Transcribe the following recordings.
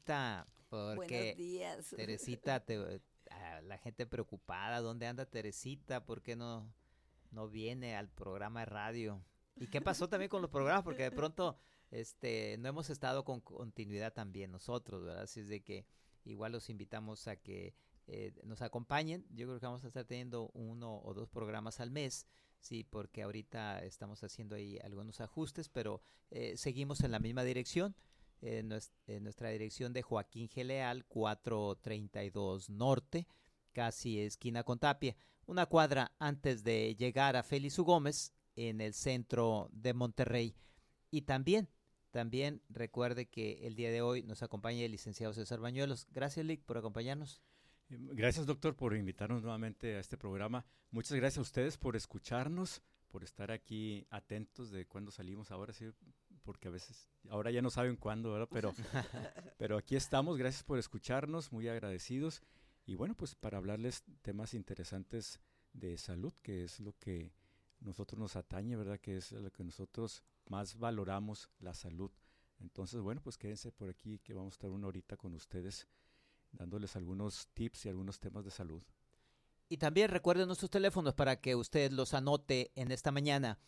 Teresita, Buenos porque días. Teresita, la gente preocupada, ¿dónde anda Teresita? ¿Por qué no viene al programa de radio? ¿Y qué pasó también con los programas? Porque de pronto no hemos estado con continuidad también nosotros, ¿verdad? Así es de que igual los invitamos a que nos acompañen. Yo creo que vamos a estar teniendo 1 o 2 programas al mes, sí, porque ahorita estamos haciendo ahí algunos ajustes, pero seguimos en la misma dirección. En nuestra dirección de Joaquín G. Leal, 432 Norte, casi esquina con Tapia, una cuadra antes de llegar a Félix U. Gómez, en el centro de Monterrey. Y también recuerde que el día de hoy nos acompaña el licenciado César Bañuelos. Gracias, Lic, por acompañarnos. Gracias, doctor, por invitarnos nuevamente a este programa. Muchas gracias a ustedes por escucharnos, por estar aquí atentos de cuándo salimos ahora, sí, porque a veces, ahora ya no saben cuándo, ¿verdad? Pero aquí estamos, gracias por escucharnos, muy agradecidos. Y bueno, pues para hablarles temas interesantes de salud, que es lo que nosotros nos atañe, ¿verdad? Que es lo que nosotros más valoramos, la salud. Entonces, bueno, pues quédense por aquí, que vamos a estar 1 horita con ustedes, dándoles algunos tips y algunos temas de salud. Y también recuerden nuestros teléfonos para que usted los anote en esta mañana.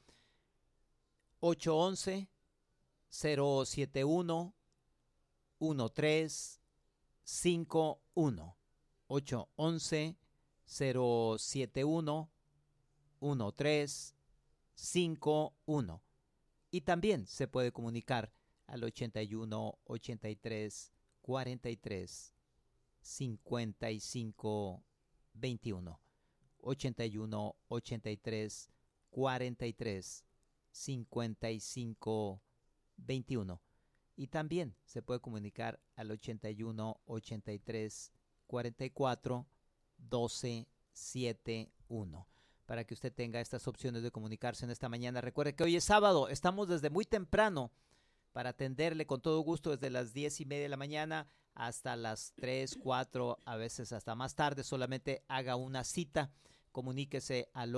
811-071-1351. 811-071-1351. Y también se puede comunicar al 81-83-43-55-21. 81-83-43-55-21. Y también se puede comunicar al 81-83-44-12-71. Para que usted tenga estas opciones de comunicarse en esta mañana. Recuerde que hoy es sábado, estamos desde muy temprano para atenderle con todo gusto desde las 10:30 de la mañana hasta las 3, 4, a veces hasta más tarde. Solamente haga una cita, comuníquese al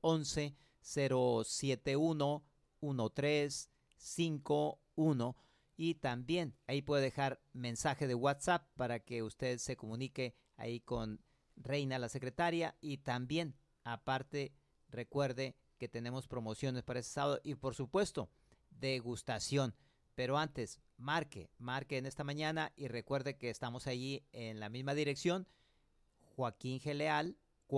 811-071-1351 y también ahí puede dejar mensaje de WhatsApp para que usted se comunique ahí con Reina, la secretaria, y también aparte recuerde que tenemos promociones para este sábado y por supuesto degustación. Pero antes, marque en esta mañana y recuerde que estamos allí en la misma dirección, Joaquín G. Leal,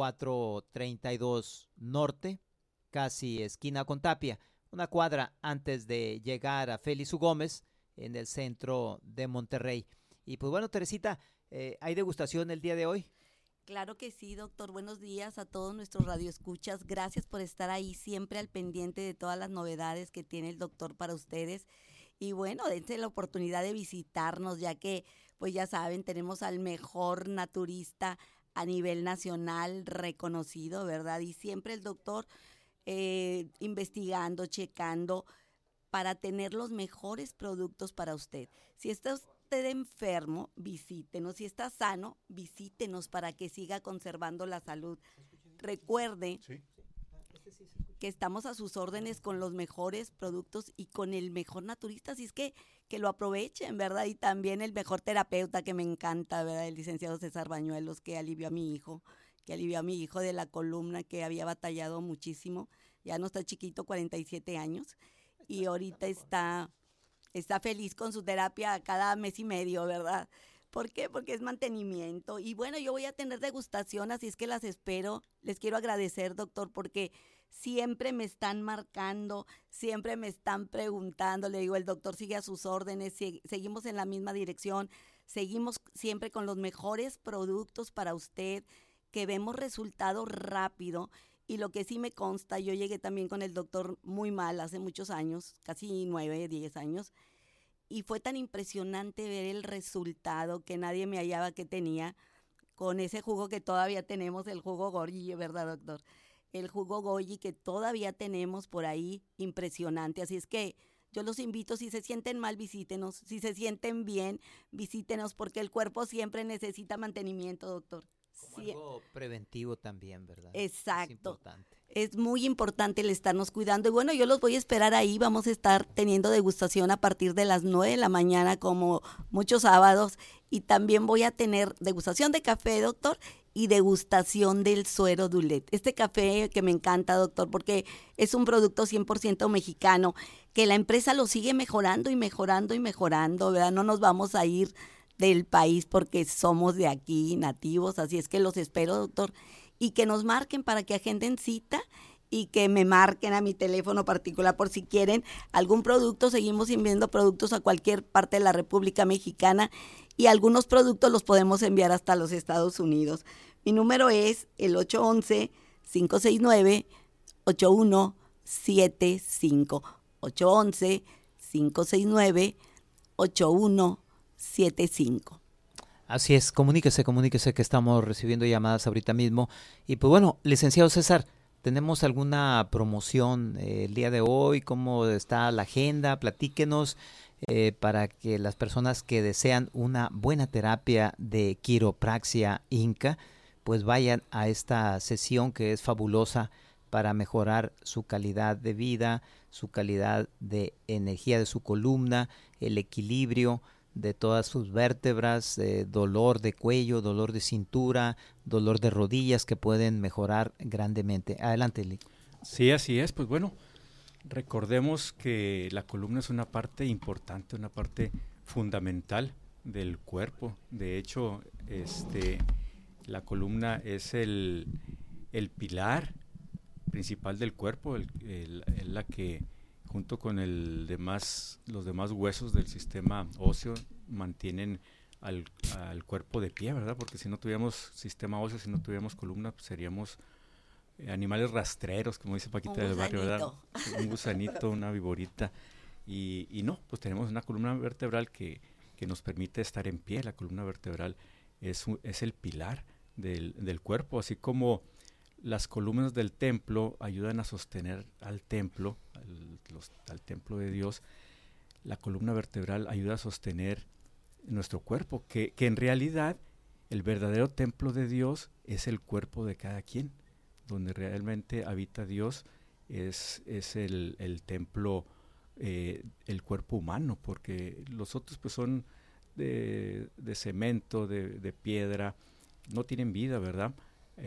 432 Norte, casi esquina con Tapia, una cuadra antes de llegar a Félix U. Gómez, en el centro de Monterrey. Y pues bueno, Teresita, ¿hay degustación el día de hoy? Claro que sí, doctor. Buenos días a todos nuestros radioescuchas. Gracias por estar ahí siempre al pendiente de todas las novedades que tiene el doctor para ustedes. Y bueno, dense la oportunidad de visitarnos, ya que, pues ya saben, tenemos al mejor naturista a nivel nacional reconocido, ¿verdad? Y siempre el doctor investigando, checando para tener los mejores productos para usted. Si está usted enfermo, visítenos. Si está sano, visítenos para que siga conservando la salud. Recuerde que estamos a sus órdenes con los mejores productos y con el mejor naturista, así es que lo aprovechen, ¿verdad? Y también el mejor terapeuta que me encanta, ¿verdad? El licenciado César Bañuelos, que alivió a mi hijo de la columna, que había batallado muchísimo. Ya no está chiquito, 47 años, y ahorita está feliz con su terapia cada mes y medio, ¿verdad? ¿Por qué? Porque es mantenimiento. Y bueno, yo voy a tener degustación, así es que las espero. Les quiero agradecer, doctor, porque siempre me están marcando, siempre me están preguntando. Le digo, el doctor sigue a sus órdenes, seguimos en la misma dirección, seguimos siempre con los mejores productos para usted, que vemos resultados rápido. Y lo que sí me consta, yo llegué también con el doctor muy mal hace muchos años, casi 9, 10 años, y fue tan impresionante ver el resultado que nadie me hallaba que tenía con ese jugo que todavía tenemos, el jugo Goji, ¿verdad, doctor? El jugo Goji que todavía tenemos por ahí, impresionante. Así es que yo los invito, si se sienten mal, visítenos. Si se sienten bien, visítenos, porque el cuerpo siempre necesita mantenimiento, doctor. Como algo preventivo también, ¿verdad? Exacto. Es importante. Es muy importante el estarnos cuidando. Y bueno, yo los voy a esperar ahí. Vamos a estar teniendo degustación a partir de las 9 de la mañana, como muchos sábados. Y también voy a tener degustación de café, doctor, y degustación del suero Dulet. Este café que me encanta, doctor, porque es un producto 100% mexicano, que la empresa lo sigue mejorando y mejorando y mejorando, ¿verdad? No nos vamos a ir del país porque somos de aquí, nativos. Así es que los espero, doctor. Y que nos marquen para que agenden cita y que me marquen a mi teléfono particular por si quieren algún producto. Seguimos enviando productos a cualquier parte de la República Mexicana y algunos productos los podemos enviar hasta los Estados Unidos. Mi número es el 811-569-8175. 811-569-8175. Así es, comuníquese que estamos recibiendo llamadas ahorita mismo. Y pues bueno, licenciado César, ¿tenemos alguna promoción el día de hoy? ¿Cómo está la agenda? Platíquenos para que las personas que desean una buena terapia de quiropraxia Inca, pues vayan a esta sesión que es fabulosa para mejorar su calidad de vida, su calidad de energía de su columna, el equilibrio de todas sus vértebras, dolor de cuello, dolor de cintura, dolor de rodillas que pueden mejorar grandemente. Adelante, Lee. Sí, así es. Pues bueno, recordemos que la columna es una parte importante, una parte fundamental del cuerpo. De hecho, la columna es el pilar principal del cuerpo, es la que junto con los demás huesos del sistema óseo mantienen al cuerpo de pie, ¿verdad? Porque si no tuviéramos sistema óseo, si no tuviéramos columna, pues seríamos animales rastreros, como dice Paquita del barrio, ¿verdad? Un gusanito, una viborita. Y no, pues tenemos una columna vertebral que nos permite estar en pie. La columna vertebral es el pilar del cuerpo, así como las columnas del templo ayudan a sostener al templo, al templo de Dios. La columna vertebral ayuda a sostener nuestro cuerpo, que en realidad el verdadero templo de Dios es el cuerpo de cada quien. Donde realmente habita Dios es el templo, el cuerpo humano, porque los otros pues son de cemento, de piedra, no tienen vida, ¿verdad?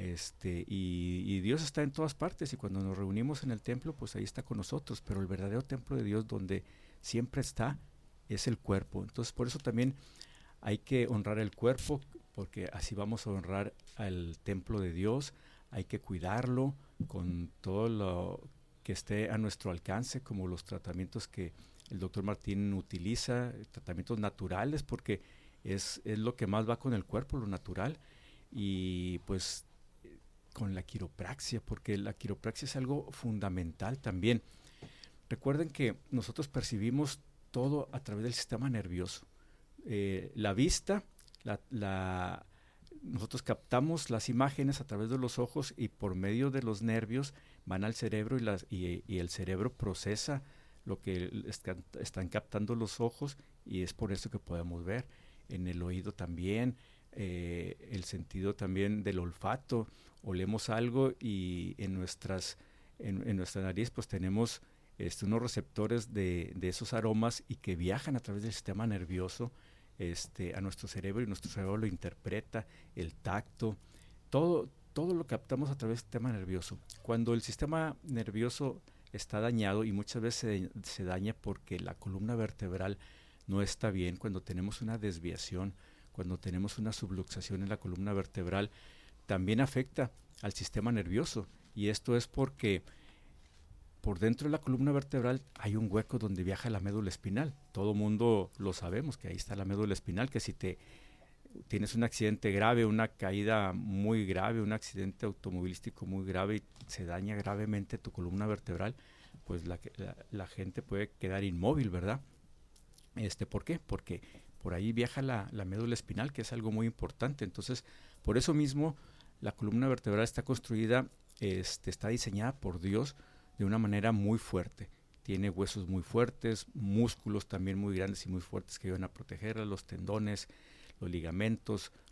Y Dios está en todas partes, y cuando nos reunimos en el templo, pues ahí está con nosotros, pero el verdadero templo de Dios donde siempre está es el cuerpo. Entonces por eso también hay que honrar el cuerpo, porque así vamos a honrar al templo de Dios. Hay que cuidarlo con todo lo que esté a nuestro alcance, como los tratamientos que el doctor Martín utiliza, tratamientos naturales, porque es lo que más va con el cuerpo, lo natural. Y pues con la quiropraxia, porque la quiropraxia es algo fundamental también. Recuerden que nosotros percibimos todo a través del sistema nervioso. La vista, nosotros captamos las imágenes a través de los ojos y por medio de los nervios van al cerebro y el cerebro procesa lo que están captando los ojos, y es por eso que podemos ver. En el oído también, el sentido también del olfato, olemos algo y en nuestra nariz pues tenemos unos receptores de esos aromas, y que viajan a través del sistema nervioso a nuestro cerebro, y nuestro cerebro lo interpreta, el tacto, todo lo captamos a través del sistema nervioso. Cuando el sistema nervioso está dañado, y muchas veces se daña porque la columna vertebral no está bien, cuando tenemos una desviación, cuando tenemos una subluxación en la columna vertebral, también afecta al sistema nervioso, y esto es porque por dentro de la columna vertebral hay un hueco donde viaja la médula espinal. Todo mundo lo sabemos, que ahí está la médula espinal, que si tienes un accidente grave, una caída muy grave, un accidente automovilístico muy grave y se daña gravemente tu columna vertebral, pues la gente puede quedar inmóvil, ¿verdad? ¿Por qué? Porque por ahí viaja la médula espinal, que es algo muy importante. Entonces, por eso mismo, la columna vertebral está construida, está diseñada por Dios de una manera muy fuerte. Tiene huesos muy fuertes, músculos también muy grandes y muy fuertes que ayudan a protegerla, los tendones, los ligamentos,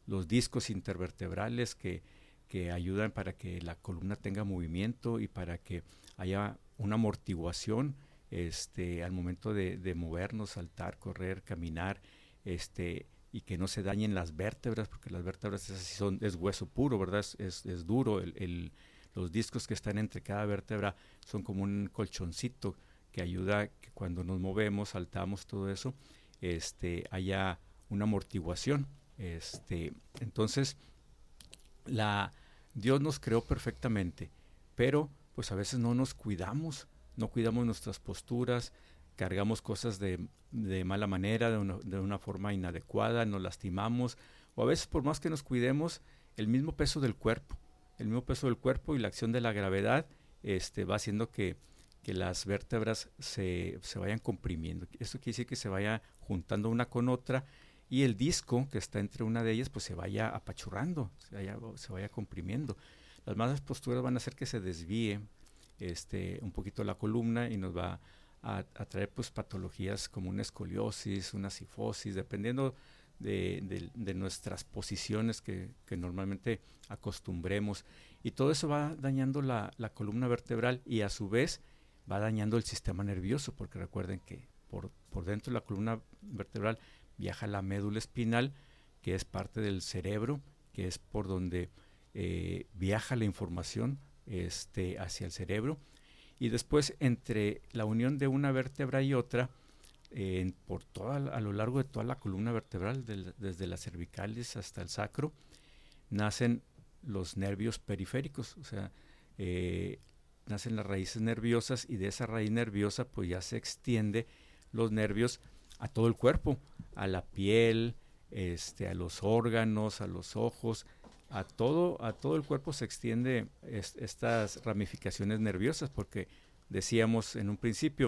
los discos intervertebrales que ayudan para que la columna tenga movimiento y para que haya una amortiguación al momento de movernos, saltar, correr, caminar, y que no se dañen las vértebras, porque las vértebras es hueso puro, ¿verdad? Es duro, los discos que están entre cada vértebra son como un colchoncito que ayuda que cuando nos movemos, saltamos, todo eso, haya una amortiguación. Entonces, Dios nos creó perfectamente, pero pues a veces no nos cuidamos, no cuidamos nuestras posturas, cargamos cosas de mala manera, de una forma inadecuada, nos lastimamos, o a veces por más que nos cuidemos, el mismo peso del cuerpo y la acción de la gravedad va haciendo que las vértebras se vayan comprimiendo. Esto quiere decir que se vaya juntando una con otra y el disco que está entre una de ellas pues se vaya apachurrando, se vaya comprimiendo. Las malas posturas van a hacer que se desvíe un poquito la columna y nos va a traer pues patologías como una escoliosis, una cifosis, dependiendo de nuestras posiciones que normalmente acostumbremos, y todo eso va dañando la columna vertebral y a su vez va dañando el sistema nervioso, porque recuerden que por dentro de la columna vertebral viaja la médula espinal, que es parte del cerebro, que es por donde viaja la información hacia el cerebro, y después entre la unión de una vértebra y otra, a lo largo de toda la columna vertebral, desde las cervicales hasta el sacro, nacen los nervios periféricos, o sea, nacen las raíces nerviosas, y de esa raíz nerviosa pues ya se extiende los nervios a todo el cuerpo, a la piel, a los órganos, a los ojos, a todo el cuerpo se extiende estas ramificaciones nerviosas, porque decíamos en un principio,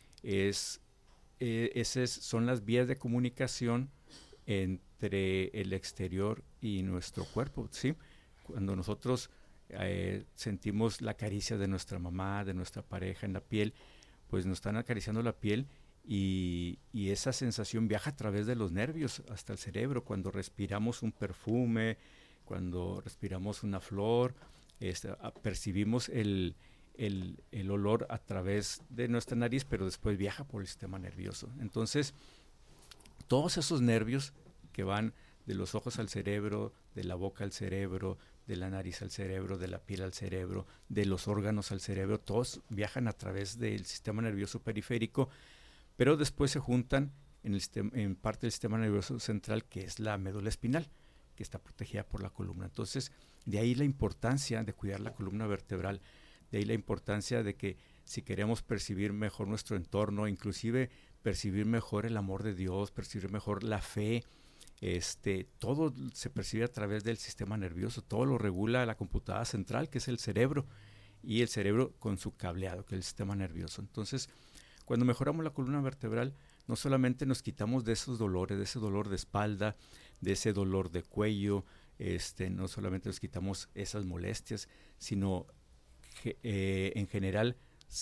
esas son las vías de comunicación entre el exterior y nuestro cuerpo, ¿sí? Cuando nosotros sentimos la caricia de nuestra mamá, de nuestra pareja en la piel, pues nos están acariciando la piel, y esa sensación viaja a través de los nervios hasta el cerebro. Cuando respiramos un perfume, cuando respiramos una flor, percibimos el olor a través de nuestra nariz, pero después viaja por el sistema nervioso. Entonces, todos esos nervios que van de los ojos al cerebro, de la boca al cerebro, de la nariz al cerebro, de la piel al cerebro, de los órganos al cerebro, todos viajan a través del sistema nervioso periférico, pero después se juntan en parte del sistema nervioso central, que es la médula espinal, que está protegida por la columna. Entonces, de ahí la importancia de cuidar la columna vertebral, de ahí la importancia de que si queremos percibir mejor nuestro entorno, inclusive percibir mejor el amor de Dios, percibir mejor la fe, todo se percibe a través del sistema nervioso, todo lo regula la computadora central, que es el cerebro, y el cerebro con su cableado, que es el sistema nervioso. Entonces, cuando mejoramos la columna vertebral, no solamente nos quitamos de esos dolores, de ese dolor de espalda, de ese dolor de cuello, no solamente nos quitamos esas molestias, sino que en general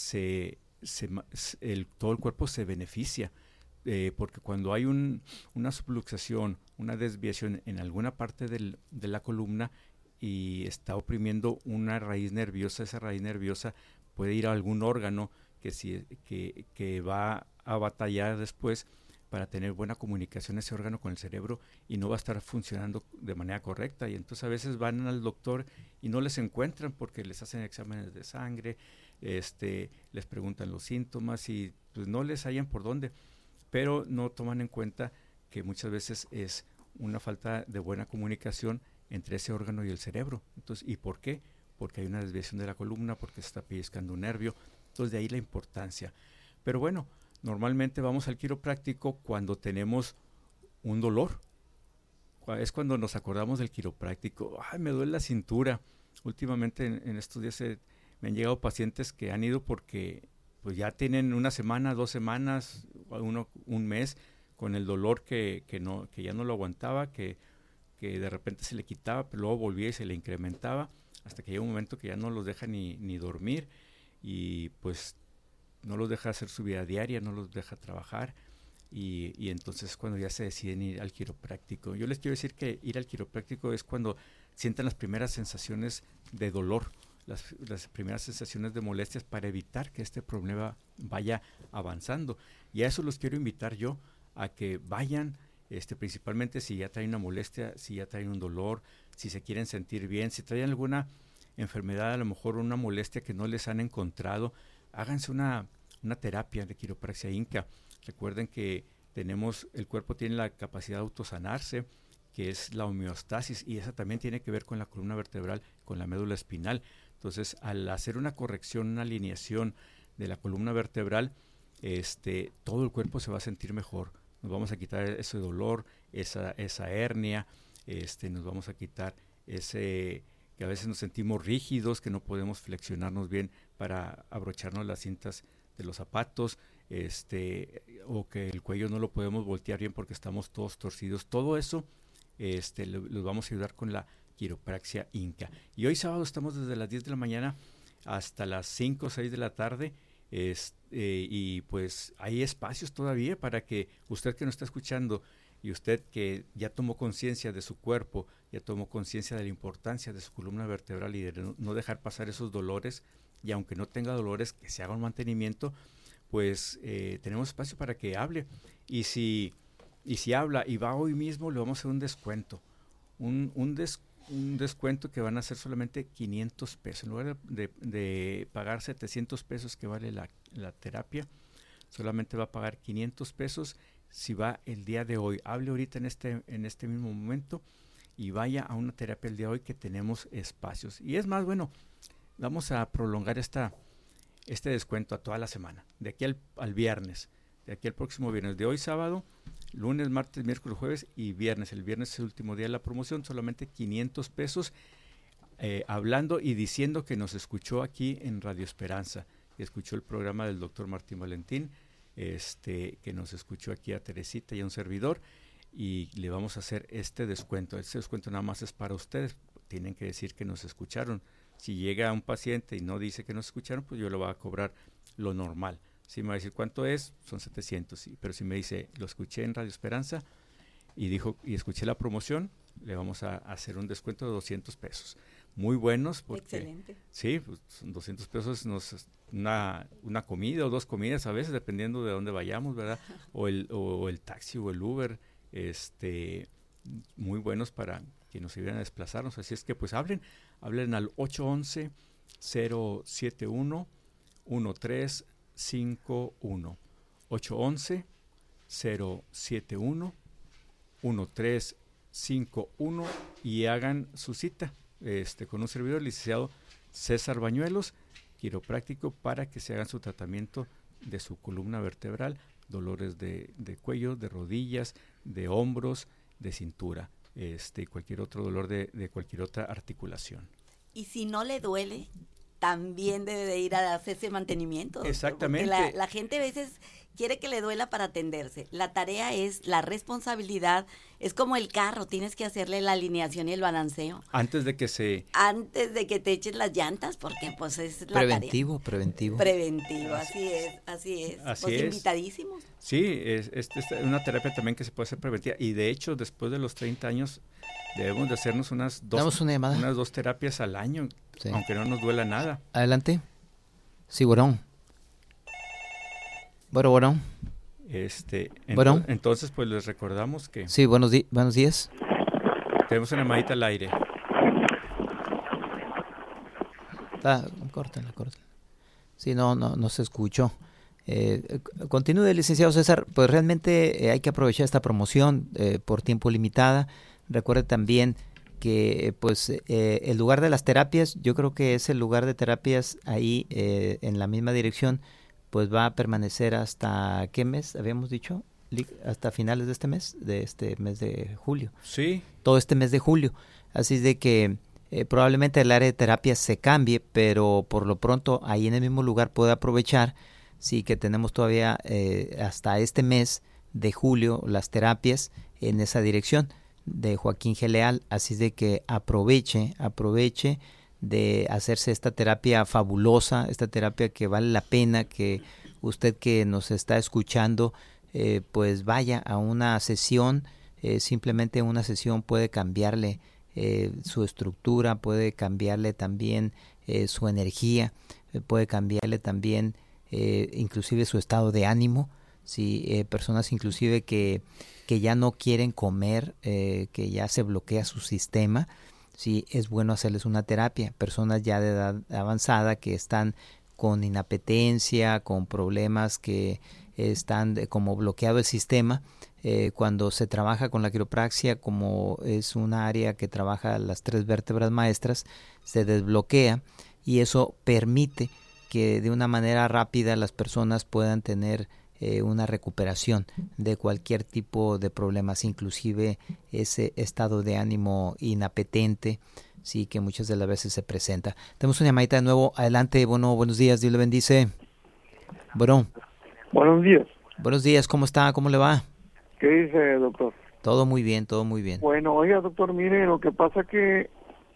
todo el cuerpo se beneficia, porque cuando hay una subluxación, una desviación en alguna parte de la columna y está oprimiendo una raíz nerviosa, esa raíz nerviosa puede ir a algún órgano que va a batallar después para tener buena comunicación ese órgano con el cerebro, y no va a estar funcionando de manera correcta, y entonces a veces van al doctor y no les encuentran porque les hacen exámenes de sangre, les preguntan los síntomas y pues no les hallan por dónde, pero no toman en cuenta que muchas veces es una falta de buena comunicación entre ese órgano y el cerebro. Entonces, ¿y por qué? Porque hay una desviación de la columna, porque se está pellizcando un nervio. Entonces, de ahí la importancia. Pero bueno, normalmente vamos al quiropráctico cuando tenemos un dolor. Es cuando nos acordamos del quiropráctico. ¡Ay, me duele la cintura! Últimamente en estos días me han llegado pacientes que han ido porque pues ya tienen una semana, 2 semanas, un mes con el dolor que ya no lo aguantaba, que de repente se le quitaba, pero luego volvía y se le incrementaba, hasta que llega un momento que ya no los deja ni dormir, y pues no los deja hacer su vida diaria, no los deja trabajar. y entonces cuando ya se deciden ir al quiropráctico. Yo les quiero decir que ir al quiropráctico es cuando sientan las primeras sensaciones de dolor, las primeras sensaciones de molestias, para evitar que este problema vaya avanzando. Y a eso los quiero invitar yo, a que vayan, principalmente si ya traen una molestia, si ya traen un dolor, si se quieren sentir bien, si traen alguna enfermedad, a lo mejor una molestia que no les han encontrado, háganse una terapia de quiropraxia inca. Recuerden que el cuerpo tiene la capacidad de autosanarse, que es la homeostasis, y esa también tiene que ver con la columna vertebral, con la médula espinal. Entonces, al hacer una corrección, una alineación de la columna vertebral, todo el cuerpo se va a sentir mejor. Nos vamos a quitar ese dolor, esa hernia, nos vamos a quitar ese que a veces nos sentimos rígidos, que no podemos flexionarnos bien para abrocharnos las cintas de los zapatos, o que el cuello no lo podemos voltear bien porque estamos todos torcidos. Todo eso los vamos a ayudar con la quiropraxia inca. Y hoy sábado estamos desde las 10 de la mañana hasta las 5 o 6 de la tarde, y pues hay espacios todavía para que usted que nos está escuchando y usted que ya tomó conciencia de su cuerpo, ya tomó conciencia de la importancia de su columna vertebral y de no dejar pasar esos dolores, y aunque no tenga dolores, que se haga un mantenimiento, pues tenemos espacio para que hable. Y si habla y va hoy mismo, le vamos a hacer un descuento. Un descuento que van a ser solamente 500 pesos. En lugar de pagar 700 pesos que vale la terapia, solamente va a pagar 500 pesos si va el día de hoy. Hable ahorita en este mismo momento y vaya a una terapia el día de hoy, que tenemos espacios. Y es más, bueno, vamos a prolongar este descuento a toda la semana, de aquí al viernes, de aquí al próximo viernes, de hoy sábado, lunes, martes, miércoles, jueves y viernes. El viernes es el último día de la promoción, solamente 500 pesos, hablando y diciendo que nos escuchó aquí en Radio Esperanza, que escuchó el programa del doctor Martín Valentín, que nos escuchó aquí a Teresita y a un servidor, y le vamos a hacer este descuento. Este descuento nada más es para ustedes, tienen que decir que nos escucharon. Si llega un paciente y no dice que nos escucharon, pues yo le voy a cobrar lo normal. Si me va a decir cuánto es, son 700, sí. Pero si me dice, lo escuché en Radio Esperanza y escuché la promoción, le vamos a hacer un descuento de 200 pesos. Muy buenos, porque excelente. Sí, pues 200 pesos una comida o 2 comidas a veces, dependiendo de dónde vayamos, ¿verdad? O el taxi o el Uber, muy buenos para que nos ayuden a desplazarnos. Así es que pues hablen al 811-071-1351. 811-071-1351 y hagan su cita con un servidor, licenciado César Bañuelos, quiropráctico, para que se hagan su tratamiento de su columna vertebral, dolores de cuello, de rodillas, de hombros, de cintura, y cualquier otro dolor de cualquier otra articulación. Y si no le duele, también debe de ir a hacerse mantenimiento. Exactamente. Porque la gente a veces quiere que le duela para atenderse. La tarea es, la responsabilidad, es como el carro, tienes que hacerle la alineación y el balanceo. Antes de que te eches las llantas, porque pues es la Preventivo. así es. Así pues es. Invitadísimos. Sí, es una terapia también que se puede hacer preventiva, y de hecho después de los 30 años debemos de hacernos unas 2 terapias al año, sí, aunque no nos duela nada. Adelante. Sí, Borón. Bueno. Entonces pues les recordamos que... Sí, buenos días. Tenemos una llamadita al aire. Córtala. Sí, no se escuchó. Continúe, licenciado César. Pues realmente hay que aprovechar esta promoción por tiempo limitada. Recuerde también que pues el lugar de las terapias, yo creo que es el lugar de terapias ahí en la misma dirección, pues va a permanecer hasta ¿qué mes habíamos dicho? Hasta finales de este mes de julio. Sí. Todo este mes de julio. Así es de que probablemente el área de terapias se cambie, pero por lo pronto ahí en el mismo lugar puede aprovechar, sí, que tenemos todavía hasta este mes de julio las terapias en esa dirección de Joaquín G. Leal. Así es de que aproveche de hacerse esta terapia fabulosa, esta terapia que vale la pena, que usted que nos está escuchando pues vaya a una sesión. Simplemente una sesión puede cambiarle su estructura, puede cambiarle también su energía, puede cambiarle también inclusive su estado de ánimo. Sí, personas inclusive que ya no quieren comer, que ya se bloquea su sistema, sí, es bueno hacerles una terapia. Personas ya de edad avanzada que están con inapetencia, con problemas que están como bloqueado el sistema, cuando se trabaja con la quiropraxia, como es un área que trabaja las 3 vértebras maestras, se desbloquea y eso permite que de una manera rápida las personas puedan tener una recuperación de cualquier tipo de problemas, inclusive ese estado de ánimo inapetente, sí, que muchas de las veces se presenta. Tenemos una llamadita de nuevo. Adelante, bueno, buenos días, Dios le bendice. Bueno. Buenos días. Buenos días, ¿cómo está? ¿Cómo le va? ¿Qué dice, doctor? Todo muy bien, todo muy bien. Bueno, oiga, doctor, mire, lo que pasa que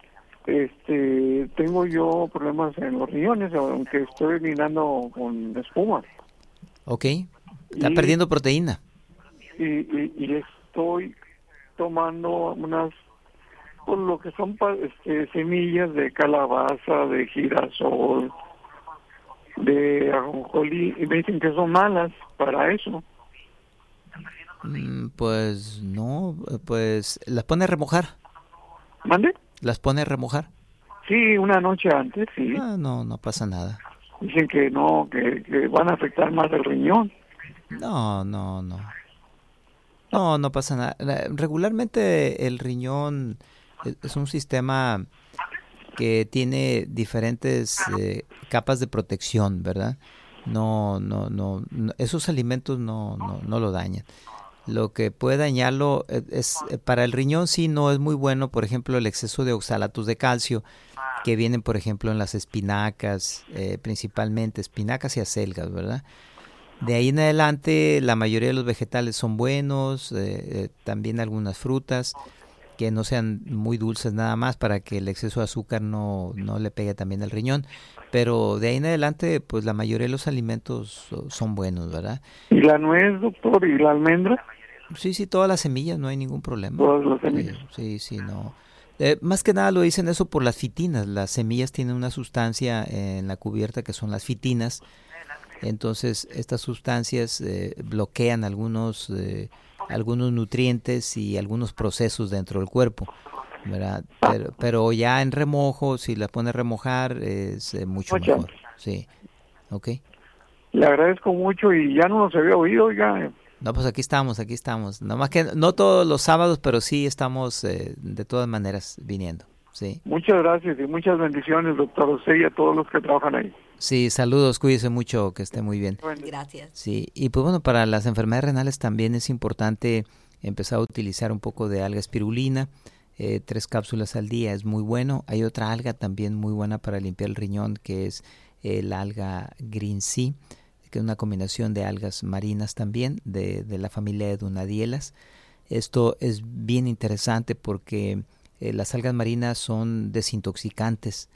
tengo yo problemas en los riñones, aunque estoy orinando con espuma. Ok, está perdiendo proteína. Y estoy tomando unas, pues lo que son semillas de calabaza, de girasol, de ajonjolí, y me dicen que son malas para eso. Pues no, pues las pone a remojar. ¿Mande? ¿Las pone a remojar? Sí, una noche antes, sí. No pasa nada. Dicen que no, que van a afectar más el riñón. No pasa nada. Regularmente el riñón es un sistema que tiene diferentes capas de protección, ¿verdad? No, esos alimentos no lo dañan. Lo que puede dañarlo es para el riñón sí no es muy bueno, por ejemplo, el exceso de oxalatos de calcio que vienen, por ejemplo, en las espinacas, principalmente espinacas y acelgas, ¿verdad? De ahí en adelante la mayoría de los vegetales son buenos, también algunas frutas que no sean muy dulces nada más para que el exceso de azúcar no le pegue también al riñón. Pero de ahí en adelante, pues la mayoría de los alimentos son buenos, ¿verdad? ¿Y la nuez, doctor? ¿Y la almendra? Sí, todas las semillas, no hay ningún problema. Todas las semillas. Sí, no. Más que nada lo dicen eso por las fitinas. Las semillas tienen una sustancia en la cubierta que son las fitinas. Entonces, estas sustancias bloquean algunos nutrientes y algunos procesos dentro del cuerpo, ¿verdad? Pero ya en remojo, si la pone a remojar, es mucho mejor. Sí, ok. Le agradezco mucho y ya no nos había oído, ya. No, pues aquí estamos. Nomás que no todos los sábados, pero sí estamos de todas maneras viniendo, sí. Muchas gracias y muchas bendiciones, doctor, usted y a todos los que trabajan ahí. Sí, saludos, cuídese mucho, que esté muy bien. Gracias. Sí, y pues bueno, para las enfermedades renales también es importante empezar a utilizar un poco de alga espirulina, 3 cápsulas al día es muy bueno. Hay otra alga también muy buena para limpiar el riñón que es el alga green sea, que es una combinación de algas marinas también, de la familia de Dunadielas. Esto es bien interesante porque las algas marinas son desintoxicantes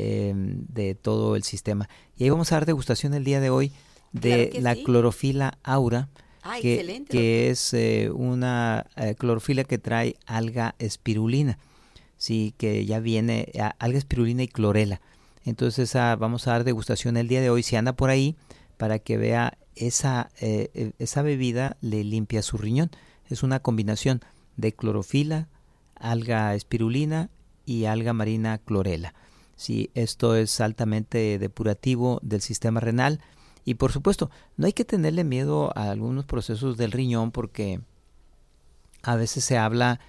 de todo el sistema. Y ahí vamos a dar degustación el día de hoy de la clorofila aura, que es una clorofila que trae alga espirulina, sí, que ya viene alga espirulina y clorela. Entonces vamos a dar degustación el día de hoy. Si anda por ahí, para que vea esa bebida, le limpia su riñón. Es una combinación de clorofila, alga espirulina y alga marina clorela. Sí, esto es altamente depurativo del sistema renal. Y por supuesto, no hay que tenerle miedo a algunos procesos del riñón porque a veces se habla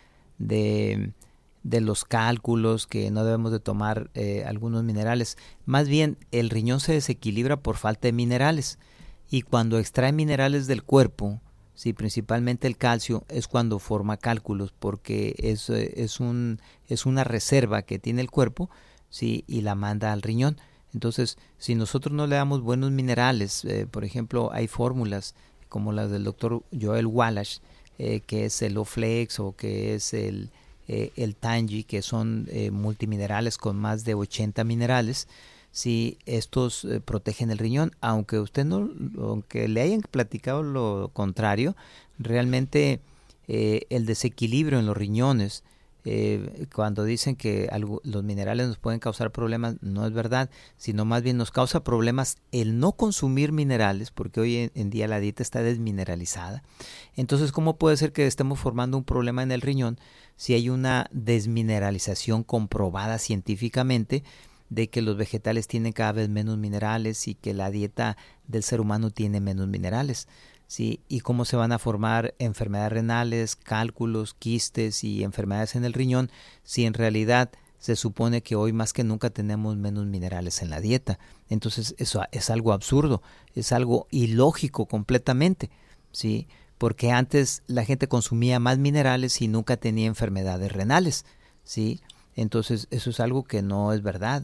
de los cálculos, que no debemos de tomar algunos minerales. Más bien, el riñón se desequilibra por falta de minerales. Y cuando extrae minerales del cuerpo, sí, principalmente el calcio, es cuando forma cálculos, porque es una reserva que tiene el cuerpo, sí, y la manda al riñón. Entonces, si nosotros no le damos buenos minerales, por ejemplo, hay fórmulas como las del doctor Joel Wallach, que es el Oflex o que es el Tangy, que son multiminerales con más de 80 minerales, sí, estos protegen el riñón, aunque usted no, aunque le hayan platicado lo contrario, realmente el desequilibrio en los riñones, cuando dicen que los minerales nos pueden causar problemas, no es verdad, sino más bien nos causa problemas el no consumir minerales, porque hoy en día la dieta está desmineralizada. Entonces, ¿cómo puede ser que estemos formando un problema en el riñón si hay una desmineralización comprobada científicamente de que los vegetales tienen cada vez menos minerales y que la dieta del ser humano tiene menos minerales? ¿Sí? Y cómo se van a formar enfermedades renales, cálculos, quistes y enfermedades en el riñón si en realidad se supone que hoy más que nunca tenemos menos minerales en la dieta. Entonces eso es algo absurdo, es algo ilógico completamente, ¿sí? Porque antes la gente consumía más minerales y nunca tenía enfermedades renales, ¿sí? Entonces eso es algo que no es verdad.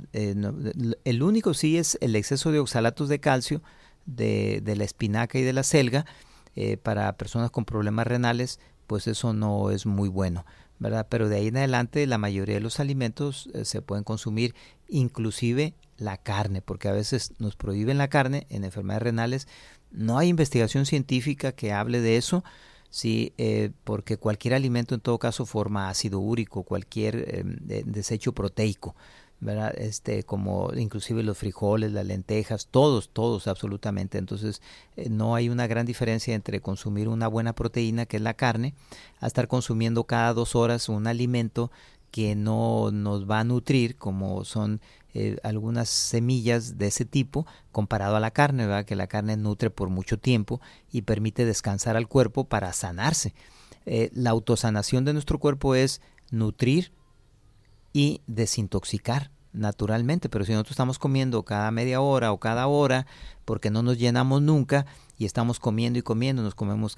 El único sí es el exceso de oxalatos de calcio de la espinaca y de la selga. Para personas con problemas renales, pues eso no es muy bueno, ¿verdad? Pero de ahí en adelante la mayoría de los alimentos se pueden consumir, inclusive la carne, porque a veces nos prohíben la carne en enfermedades renales. No hay investigación científica que hable de eso, sí, porque cualquier alimento en todo caso forma ácido úrico, cualquier desecho proteico, ¿verdad? Como inclusive los frijoles, las lentejas, todos absolutamente. Entonces no hay una gran diferencia entre consumir una buena proteína, que es la carne, a estar consumiendo cada 2 horas un alimento que no nos va a nutrir, como son algunas semillas de ese tipo, comparado a la carne, ¿verdad? Que la carne nutre por mucho tiempo y permite descansar al cuerpo para sanarse. La autosanación de nuestro cuerpo es nutrir y desintoxicar naturalmente, pero si nosotros estamos comiendo cada media hora o cada hora porque no nos llenamos nunca y estamos comiendo y comiendo, nos comemos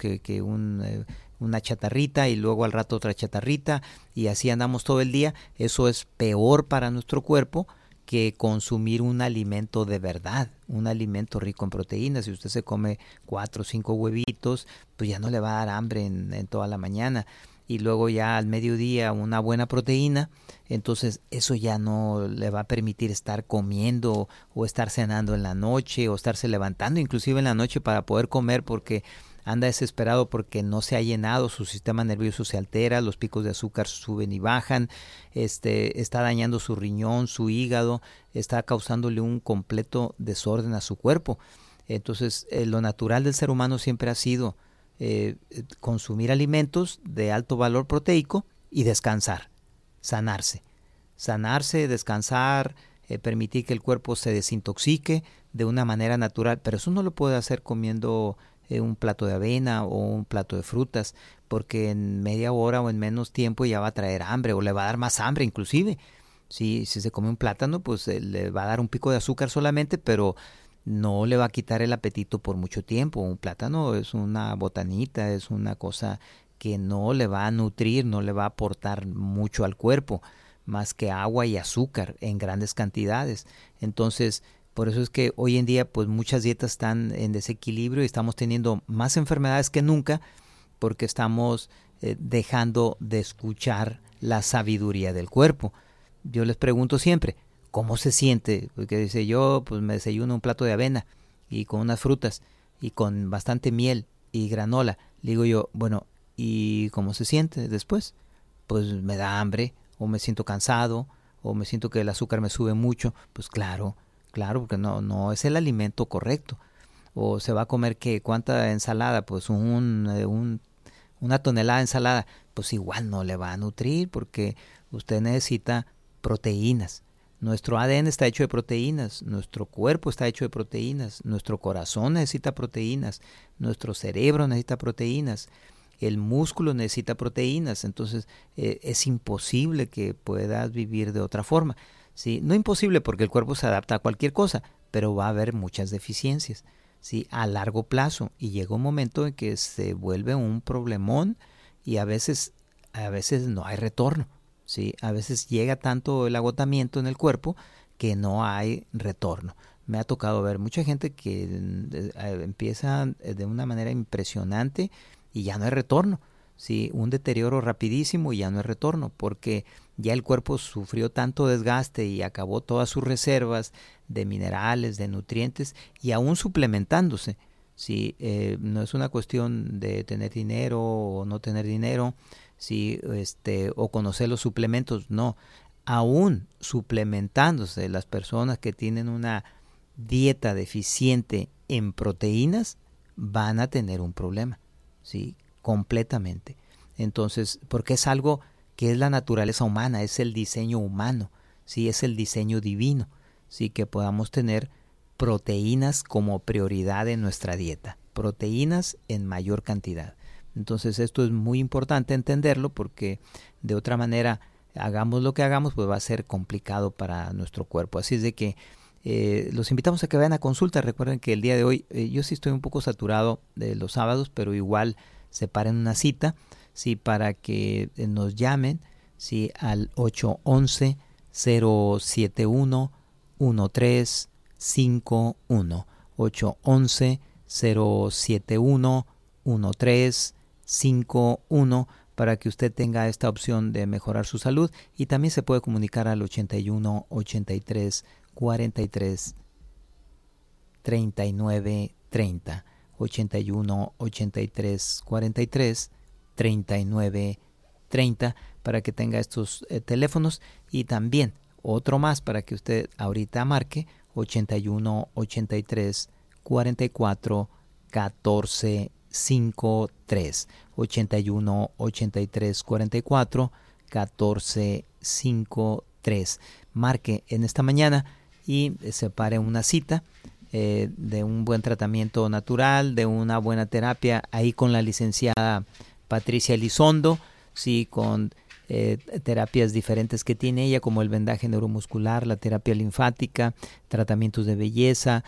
una chatarrita y luego al rato otra chatarrita y así andamos todo el día, eso es peor para nuestro cuerpo que consumir un alimento de verdad, un alimento rico en proteínas. Si usted se come 4 o 5 huevitos, pues ya no le va a dar hambre en toda la mañana. Y luego ya al mediodía una buena proteína, entonces eso ya no le va a permitir estar comiendo o estar cenando en la noche o estarse levantando inclusive en la noche para poder comer porque anda desesperado porque no se ha llenado, su sistema nervioso se altera, los picos de azúcar suben y bajan, está dañando su riñón, su hígado, está causándole un completo desorden a su cuerpo. Entonces lo natural del ser humano siempre ha sido consumir alimentos de alto valor proteico y descansar, sanarse, descansar, permitir que el cuerpo se desintoxique de una manera natural, pero eso no lo puede hacer comiendo un plato de avena o un plato de frutas, porque en media hora o en menos tiempo ya va a traer hambre o le va a dar más hambre inclusive. Si se come un plátano, pues le va a dar un pico de azúcar solamente, pero no le va a quitar el apetito por mucho tiempo. Un plátano es una botanita, es una cosa que no le va a nutrir, no le va a aportar mucho al cuerpo, más que agua y azúcar en grandes cantidades. Entonces, por eso es que hoy en día pues muchas dietas están en desequilibrio y estamos teniendo más enfermedades que nunca porque estamos dejando de escuchar la sabiduría del cuerpo. Yo les pregunto siempre, ¿cómo se siente? Porque dice yo, pues me desayuno un plato de avena y con unas frutas y con bastante miel y granola. Le digo yo, bueno, ¿y cómo se siente después? Pues me da hambre o me siento cansado o me siento que el azúcar me sube mucho. Pues claro, porque no es el alimento correcto. O se va a comer que cuánta ensalada, pues una tonelada de ensalada, pues igual no le va a nutrir porque usted necesita proteínas. Nuestro ADN está hecho de proteínas, nuestro cuerpo está hecho de proteínas, nuestro corazón necesita proteínas, nuestro cerebro necesita proteínas, el músculo necesita proteínas, entonces es imposible que puedas vivir de otra forma. ¿Sí? No imposible porque el cuerpo se adapta a cualquier cosa, pero va a haber muchas deficiencias, ¿sí? A largo plazo, y llega un momento en que se vuelve un problemón y a veces no hay retorno. ¿Sí? A veces llega tanto el agotamiento en el cuerpo que no hay retorno. Me ha tocado ver mucha gente que empieza de una manera impresionante y ya no hay retorno. ¿Sí? Un deterioro rapidísimo y ya no hay retorno porque ya el cuerpo sufrió tanto desgaste y acabó todas sus reservas de minerales, de nutrientes, y aún suplementándose. Sí, no es una cuestión de tener dinero o no tener dinero, sí, o conocer los suplementos, no. Aún suplementándose, las personas que tienen una dieta deficiente en proteínas van a tener un problema, sí, completamente. Entonces, porque es algo que es la naturaleza humana, es el diseño humano, sí, es el diseño divino, sí, que podamos tener proteínas como prioridad en nuestra dieta, proteínas en mayor cantidad. Entonces esto es muy importante entenderlo, porque de otra manera, hagamos lo que hagamos, pues va a ser complicado para nuestro cuerpo. Así es de que los invitamos a que vayan a consulta. Recuerden que el día de hoy, yo sí estoy un poco saturado de los sábados, pero igual separen una cita, sí, para que nos llamen, sí, al 811-071-1351, 811-071-1351, para que usted tenga esta opción de mejorar su salud. Y también se puede comunicar al 81 83 43 39 30, 81 83 43 39 30, para que tenga estos teléfonos. Y también otro más para que usted ahorita marque, 81 83 44 14 53, 81 83 44 14 53. Marque en esta mañana y separe una cita de un buen tratamiento natural, de una buena terapia, ahí con la licenciada Patricia Elizondo, sí, con terapias diferentes que tiene ella, como el vendaje neuromuscular, la terapia linfática, tratamientos de belleza,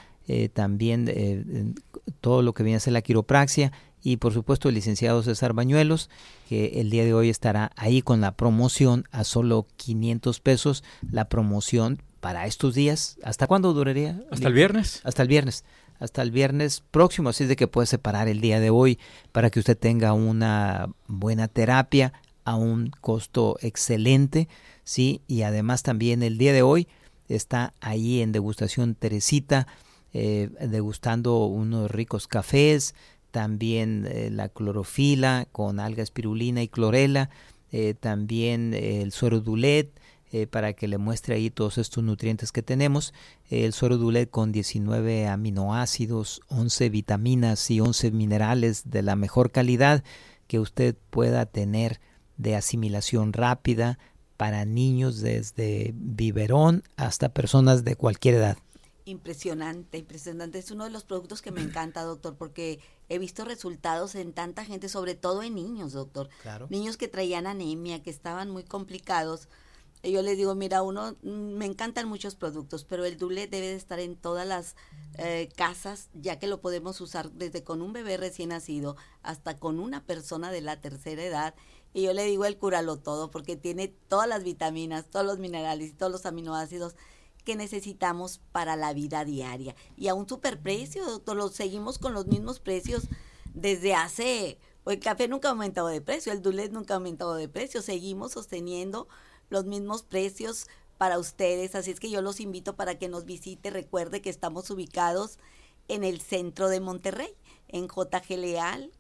también todo lo que viene a ser la quiropraxia, y por supuesto el licenciado César Bañuelos, que el día de hoy estará ahí con la promoción a solo 500 pesos, la promoción para estos días. ¿Hasta cuándo duraría? Hasta el viernes. Hasta el viernes. Hasta el viernes próximo, así es de que puede separar el día de hoy para que usted tenga una buena terapia a un costo excelente, ¿sí? Y además también el día de hoy está ahí en Degustación Teresita, degustando unos ricos cafés, también la clorofila con alga espirulina y clorela, también el suero Dulet, para que le muestre ahí todos estos nutrientes que tenemos. El suero Dulet con 19 aminoácidos, 11 vitaminas y 11 minerales de la mejor calidad que usted pueda tener, de asimilación rápida para niños desde biberón hasta personas de cualquier edad. Impresionante, impresionante. Es uno de los productos que me encanta, doctor, porque he visto resultados en tanta gente, sobre todo en niños, doctor. Claro. Niños que traían anemia, que estaban muy complicados. Y yo les digo, mira, me encantan muchos productos, pero el Dulet debe de estar en todas las casas, ya que lo podemos usar desde con un bebé recién nacido hasta con una persona de la tercera edad. Y yo le digo el cúralo todo, porque tiene todas las vitaminas, todos los minerales y todos los aminoácidos que necesitamos para la vida diaria. Y a un superprecio, doctor, lo seguimos con los mismos precios desde hace... El café nunca ha aumentado de precio, el Dulet nunca ha aumentado de precio, seguimos sosteniendo los mismos precios para ustedes, así es que yo los invito para que nos visite. Recuerde que estamos ubicados en el centro de Monterrey, en J.G. Leal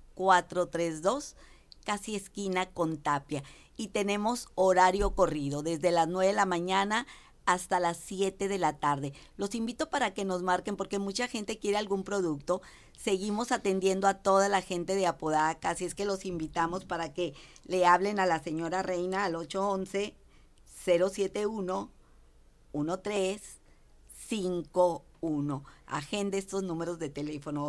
432, casi esquina con Tapia, y tenemos horario corrido desde las 9 de la mañana hasta las 7 de la tarde. Los invito para que nos marquen, porque mucha gente quiere algún producto. Seguimos atendiendo a toda la gente de Apodaca, así es que los invitamos para que le hablen a la señora Reina al 811-071-1351. Agende estos números de teléfono: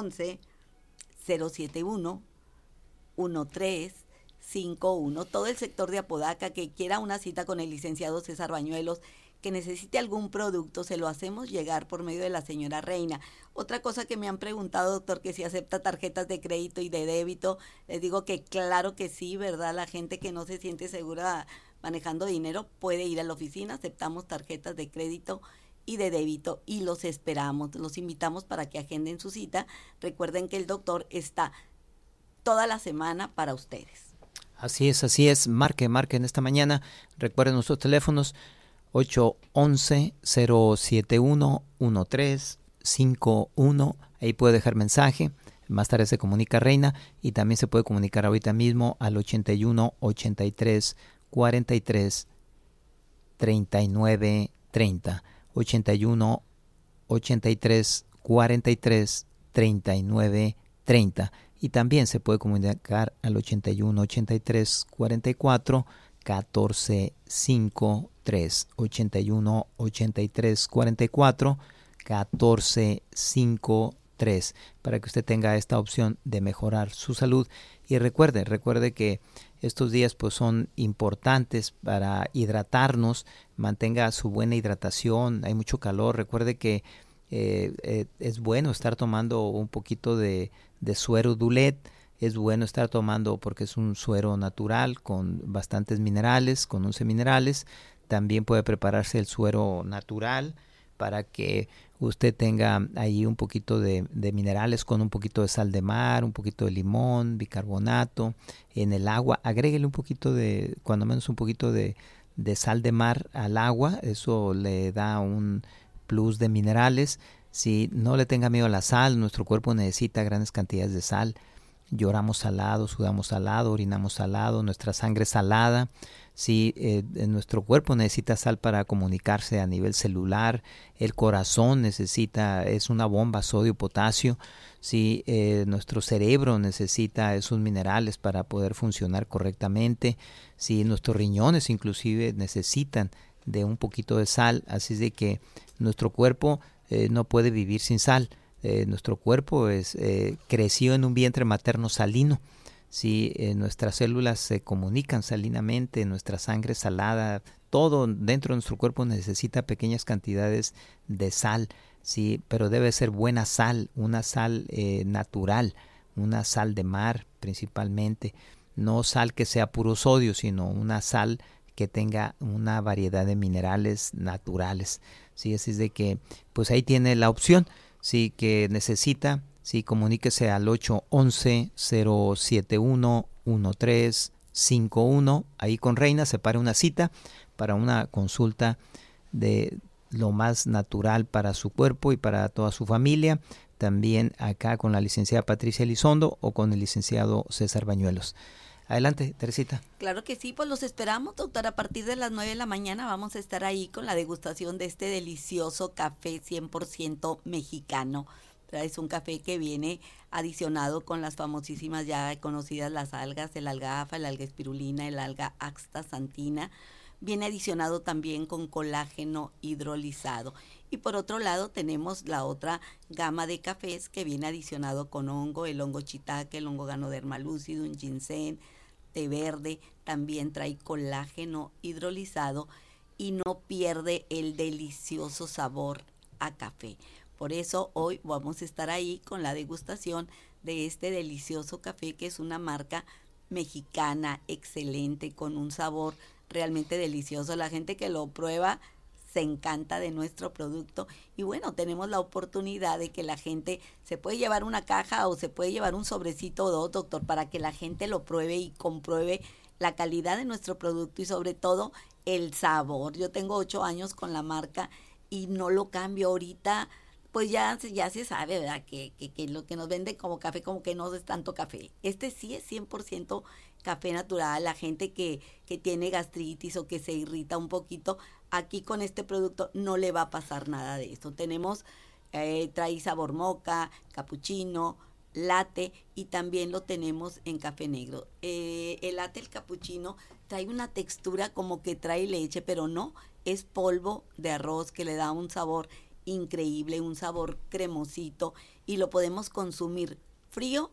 811-071-1351. Todo el sector de Apodaca que quiera una cita con el licenciado César Bañuelos, que necesite algún producto, se lo hacemos llegar por medio de la señora Reina. Otra cosa que me han preguntado, doctor, que si acepta tarjetas de crédito y de débito. Les digo que claro que sí, ¿verdad? La gente que no se siente segura manejando dinero puede ir a la oficina, aceptamos tarjetas de crédito y de débito y los esperamos, los invitamos para que agenden su cita. Recuerden que el doctor está toda la semana para ustedes. Así es. Marque en esta mañana. Recuerden nuestros teléfonos 811-071-1351. Ahí puede dejar mensaje. Más tarde se comunica Reina y también se puede comunicar ahorita mismo al 81 83 43 39 30. 81 83 43 39 30. Y también se puede comunicar al 81 83 44 14 53. 81 83 44 14 53, para que usted tenga esta opción de mejorar su salud. Y recuerde que estos días pues son importantes para hidratarnos, mantenga su buena hidratación, hay mucho calor. Recuerde que es bueno estar tomando un poquito de suero Dulet. Es bueno estar tomando porque es un suero natural con bastantes minerales, con 11 minerales. También puede prepararse el suero natural para que usted tenga ahí un poquito de minerales con un poquito de sal de mar, un poquito de limón, bicarbonato. En el agua, agréguele un poquito cuando menos un poquito de sal de mar al agua. Eso le da un plus de minerales. Si no le tenga miedo a la sal, nuestro cuerpo necesita grandes cantidades de sal. Lloramos salado, sudamos salado, orinamos salado, nuestra sangre es salada. Si nuestro cuerpo necesita sal para comunicarse a nivel celular, el corazón es una bomba sodio-potasio. Si nuestro cerebro necesita esos minerales para poder funcionar correctamente, si nuestros riñones inclusive necesitan de un poquito de sal, así es de que nuestro cuerpo no puede vivir sin sal. Nuestro cuerpo creció en un vientre materno salino. Si nuestras células se comunican salinamente, nuestra sangre salada, todo dentro de nuestro cuerpo necesita pequeñas cantidades de sal, sí, pero debe ser buena sal, una sal natural, una sal de mar principalmente, no sal que sea puro sodio, sino una sal que tenga una variedad de minerales naturales. Sí, así es de que pues ahí tiene la opción. Sí, que necesita, sí, comuníquese al 811-071-1351. Ahí con Reina, separe una cita para una consulta de lo más natural para su cuerpo y para toda su familia. También acá con la licenciada Patricia Elizondo o con el licenciado César Bañuelos. Adelante, Teresita. Claro que sí, pues los esperamos, doctor. A partir de las 9 de la mañana vamos a estar ahí con la degustación de este delicioso café 100% mexicano. Es un café que viene adicionado con las famosísimas ya conocidas las algas, el alga-alfa, el alga espirulina, el alga astaxantina. Viene adicionado también con colágeno hidrolizado. Y por otro lado tenemos la otra gama de cafés que viene adicionado con hongo, el hongo shiitake, el hongo Ganoderma lucidum, ginseng, té verde, también trae colágeno hidrolizado y no pierde el delicioso sabor a café. Por eso hoy vamos a estar ahí con la degustación de este delicioso café, que es una marca mexicana excelente, con un sabor realmente delicioso. La gente que lo prueba se encanta de nuestro producto y bueno, tenemos la oportunidad de que la gente se puede llevar una caja o se puede llevar un sobrecito o dos, doctor, para que la gente lo pruebe y compruebe la calidad de nuestro producto y sobre todo el sabor. Yo tengo 8 años con la marca y no lo cambio ahorita. Pues ya se sabe, ¿verdad? Que lo que nos vende como café, como que no es tanto café. Este sí es 100% café natural. La gente que tiene gastritis o que se irrita un poquito, aquí con este producto no le va a pasar nada de eso. Tenemos, trae sabor moca, capuchino, latte y también lo tenemos en café negro. El latte, el capuchino, trae una textura como que trae leche, pero no, es polvo de arroz que le da un sabor increíble, un sabor cremosito y lo podemos consumir frío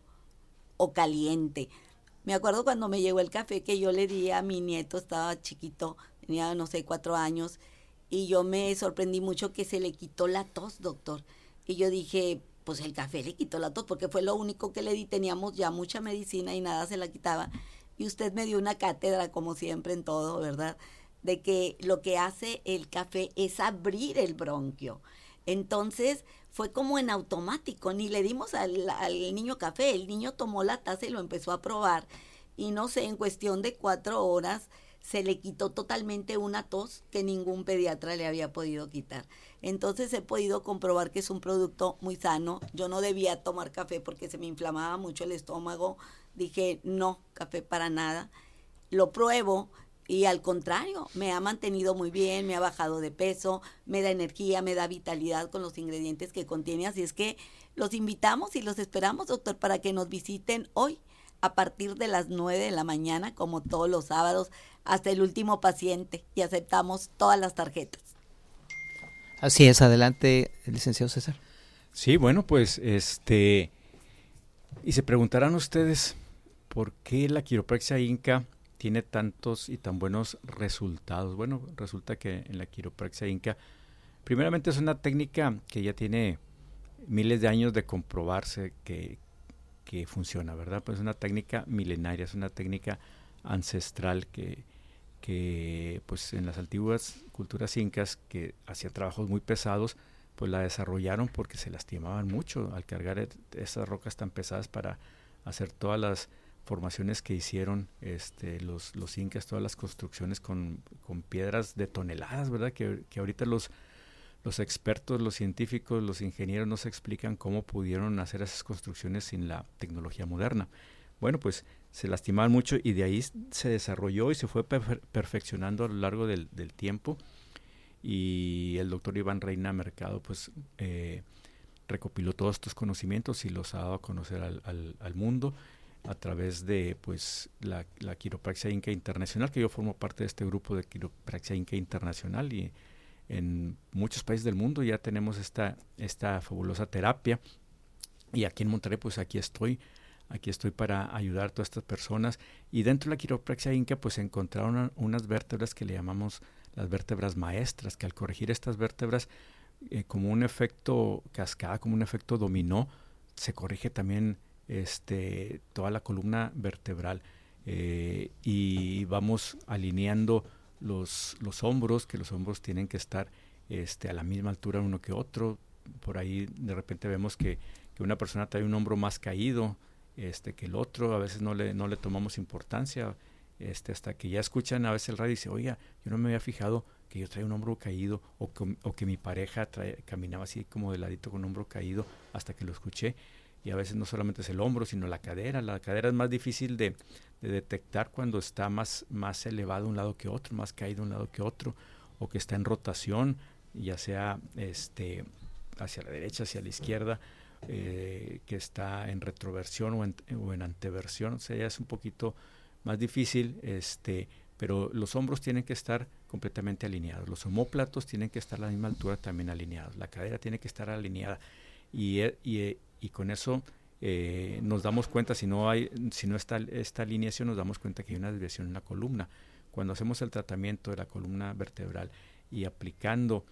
o caliente. Me acuerdo cuando me llegó el café que yo le di a mi nieto, estaba chiquito, tenía no sé 4 años y yo me sorprendí mucho que se le quitó la tos, doctor. Y yo dije, pues el café le quitó la tos porque fue lo único que le di, teníamos ya mucha medicina y nada se la quitaba. Y usted me dio una cátedra como siempre en todo, ¿verdad? De que lo que hace el café es abrir el bronquio. Entonces fue como en automático, ni le dimos al niño café, el niño tomó la taza y lo empezó a probar y no sé, en cuestión de 4 horas se le quitó totalmente una tos que ningún pediatra le había podido quitar. Entonces he podido comprobar que es un producto muy sano. Yo no debía tomar café porque se me inflamaba mucho el estómago. Dije, no, café para nada. Lo pruebo y al contrario, me ha mantenido muy bien, me ha bajado de peso, me da energía, me da vitalidad con los ingredientes que contiene. Así es que los invitamos y los esperamos, doctor, para que nos visiten hoy a partir de las 9 de la mañana, como todos los sábados, hasta el último paciente, y aceptamos todas las tarjetas. Así es, adelante, licenciado César. Sí, bueno, pues y se preguntarán ustedes por qué la quiropraxia Inca tiene tantos y tan buenos resultados. Bueno, resulta que en la quiropraxia Inca, primeramente es una técnica que ya tiene miles de años de comprobarse que funciona, ¿verdad? Pues es una técnica milenaria, es una técnica ancestral que pues en las antiguas culturas incas que hacían trabajos muy pesados, pues la desarrollaron porque se lastimaban mucho al cargar esas rocas tan pesadas para hacer todas las formaciones que hicieron los incas, todas las construcciones con piedras de toneladas, ¿verdad? Que ahorita los expertos, los científicos, los ingenieros no se explican cómo pudieron hacer esas construcciones sin la tecnología moderna. Bueno, pues se lastimaban mucho y de ahí se desarrolló y se fue perfeccionando a lo largo del tiempo. Y el doctor Iván Reina Mercado pues recopiló todos estos conocimientos y los ha dado a conocer al mundo a través de pues la quiropraxia Inca Internacional, que yo formo parte de este grupo de quiropraxia Inca Internacional, y en muchos países del mundo ya tenemos esta fabulosa terapia, y aquí en Monterrey pues aquí estoy para ayudar a todas estas personas. Y dentro de la quiropraxia Inca pues se encontraron unas vértebras que le llamamos las vértebras maestras, que al corregir estas vértebras como un efecto cascada, como un efecto dominó, se corrige también toda la columna vertebral, y vamos alineando los hombros, que los hombros tienen que estar a la misma altura uno que otro. Por ahí de repente vemos que una persona trae un hombro más caído que el otro, a veces no le tomamos importancia, hasta que ya escuchan a veces el radio y dicen, oiga, yo no me había fijado que yo traía un hombro caído, o que mi pareja caminaba así como de ladito con un hombro caído, hasta que lo escuché. Y a veces no solamente es el hombro, sino la cadera. La cadera es más difícil de detectar cuando está más elevado un lado que otro, más caído un lado que otro, o que está en rotación, ya sea hacia la derecha, hacia la izquierda, que está en retroversión o en anteversión. O sea, ya es un poquito más difícil, pero los hombros tienen que estar completamente alineados. Los omóplatos tienen que estar a la misma altura también alineados. La cadera tiene que estar alineada. Y con eso nos damos cuenta, si no está esta alineación, nos damos cuenta que hay una desviación en la columna. Cuando hacemos el tratamiento de la columna vertebral y aplicando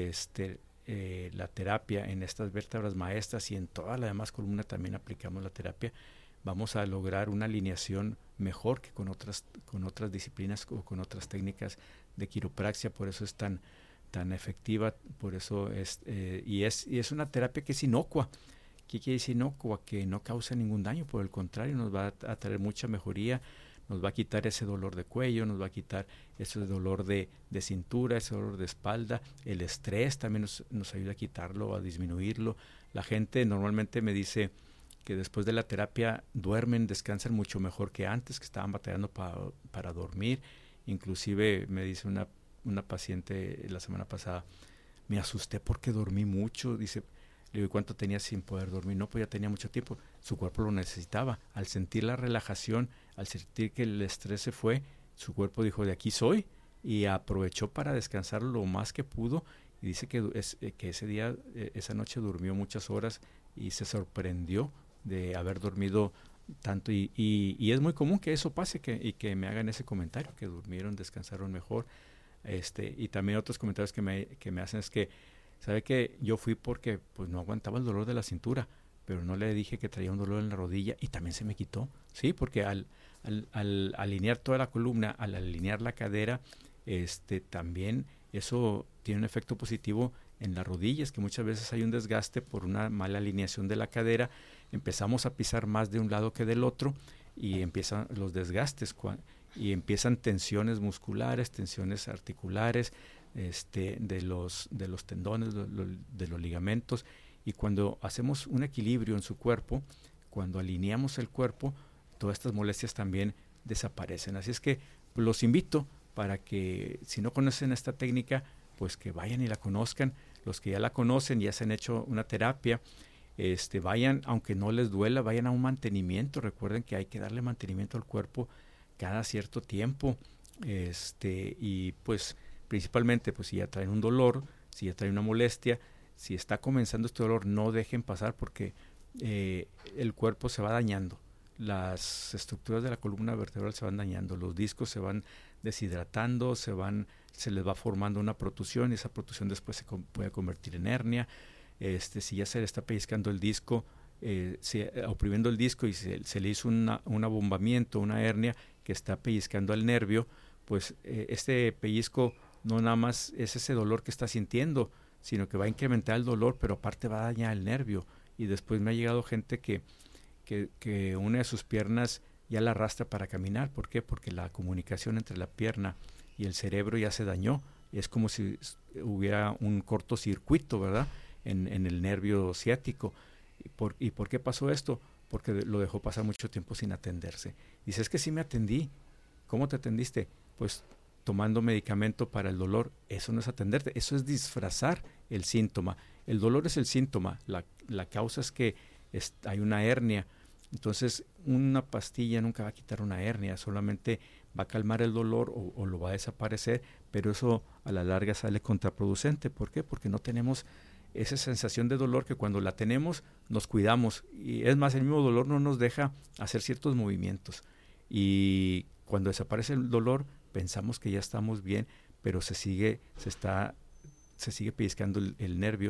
la terapia en estas vértebras maestras y en toda la demás columna también aplicamos la terapia, vamos a lograr una alineación mejor que con otras disciplinas o con otras técnicas de quiropraxia. Por eso es tan efectiva, por eso y es una terapia que es inocua. ¿Qué quiere decir inocua? Que no causa ningún daño, por el contrario, nos va a traer mucha mejoría, nos va a quitar ese dolor de cuello, nos va a quitar ese dolor de cintura, ese dolor de espalda, el estrés también nos ayuda a quitarlo, a disminuirlo. La gente normalmente me dice que después de la terapia descansan mucho mejor que antes, que estaban batallando para dormir. Inclusive me dice una paciente la semana pasada, me asusté porque dormí mucho, dice. Le digo, ¿cuánto tenía sin poder dormir? No, pues ya tenía mucho tiempo. Su cuerpo lo necesitaba. Al sentir la relajación, al sentir que el estrés se fue, su cuerpo dijo, de aquí soy, y aprovechó para descansar lo más que pudo. Y dice que ese día, esa noche durmió muchas horas y se sorprendió de haber dormido tanto. Y es muy común que eso pase y que me hagan ese comentario, que durmieron, descansaron mejor. Y también otros comentarios que me hacen es que, ¿sabe que yo fui porque pues no aguantaba el dolor de la cintura, pero no le dije que traía un dolor en la rodilla y también se me quitó? Sí, porque al alinear toda la columna, al alinear la cadera, también eso tiene un efecto positivo en las rodillas, que muchas veces hay un desgaste por una mala alineación de la cadera. Empezamos a pisar más de un lado que del otro, y empiezan los desgastes y empiezan tensiones musculares, tensiones articulares, de los tendones, de los ligamentos. Y cuando hacemos un equilibrio en su cuerpo, cuando alineamos el cuerpo, todas estas molestias también desaparecen. Así es que los invito para que, si no conocen esta técnica, pues que vayan y la conozcan. Los que ya la conocen, ya se han hecho una terapia, vayan, aunque no les duela, vayan a un mantenimiento. Recuerden que hay que darle mantenimiento al cuerpo cada cierto tiempo. Y pues principalmente, pues si ya traen un dolor, si ya traen una molestia, si está comenzando este dolor, no dejen pasar, porque el cuerpo se va dañando. Las estructuras de la columna vertebral se van dañando, los discos se van deshidratando, se les va formando una protusión, y esa protusión después se puede convertir en hernia. Si ya se le está pellizcando el disco, oprimiendo el disco, y se le hizo un abombamiento, una hernia que está pellizcando al nervio, pues este pellizco no nada más es ese dolor que está sintiendo, sino que va a incrementar el dolor, pero aparte va a dañar el nervio. Y después me ha llegado gente que una de sus piernas ya la arrastra para caminar. ¿Por qué? Porque la comunicación entre la pierna y el cerebro ya se dañó. Es como si hubiera un cortocircuito, ¿verdad?, en el nervio ciático. ¿Y por qué pasó esto? Porque lo dejó pasar mucho tiempo sin atenderse. Dice, es que sí me atendí. ¿Cómo te atendiste? Pues tomando medicamento para el dolor. Eso no es atenderte, eso es disfrazar el síntoma. El dolor es el síntoma, la causa es que hay una hernia. Entonces una pastilla nunca va a quitar una hernia, solamente va a calmar el dolor o lo va a desaparecer, pero eso a la larga sale contraproducente. ¿Por qué? Porque no tenemos esa sensación de dolor, que cuando la tenemos nos cuidamos, y es más, el mismo dolor no nos deja hacer ciertos movimientos, y cuando desaparece el dolor pensamos que ya estamos bien, pero se sigue pellizcando el nervio,